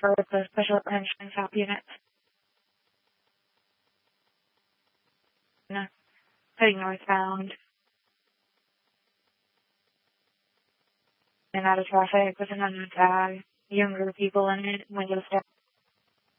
for the special attention SAP unit. Heading northbound. And out of traffic with an unknown tag. Younger people in it, windows down.